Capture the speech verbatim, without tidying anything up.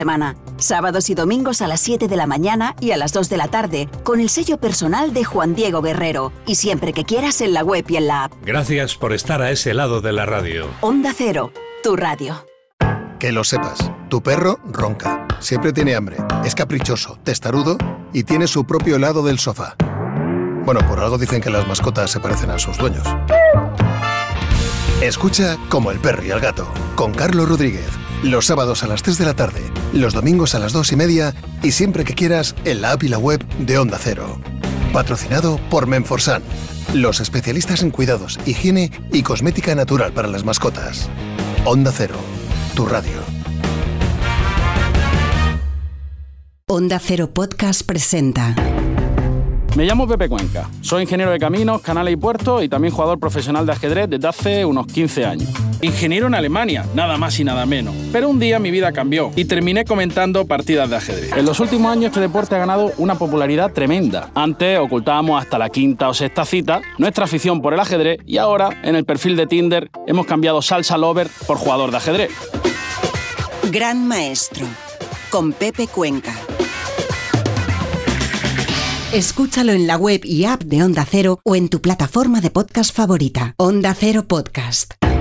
semana. Sábados y domingos a las siete de la mañana y a las dos de la tarde, con el sello personal de Juan Diego Guerrero. Y siempre que quieras en la web y en la app. Gracias por estar a ese lado de la radio. Onda Cero, tu radio. Que lo sepas, tu perro ronca, siempre tiene hambre, es caprichoso, testarudo y tiene su propio helado del sofá. Bueno, por algo dicen que las mascotas se parecen a sus dueños. Escucha Como el perro y el gato, con Carlos Rodríguez. Los sábados a las tres de la tarde, los domingos a las dos y media y siempre que quieras en la app y la web de Onda Cero. Patrocinado por Menforsan, los especialistas en cuidados, higiene y cosmética natural para las mascotas. Onda Cero, tu radio. Onda Cero Podcast presenta. Me llamo Pepe Cuenca, soy ingeniero de caminos, canales y puertos y también jugador profesional de ajedrez desde hace unos quince años. Ingeniero en Alemania, nada más y nada menos. Pero un día mi vida cambió y terminé comentando partidas de ajedrez. En los últimos años este deporte ha ganado una popularidad tremenda. Antes ocultábamos hasta la quinta o sexta cita nuestra afición por el ajedrez y ahora en el perfil de Tinder hemos cambiado salsa lover por jugador de ajedrez. Gran Maestro, con Pepe Cuenca. Escúchalo en la web y app de Onda Cero o en tu plataforma de podcast favorita. Onda Cero Podcast.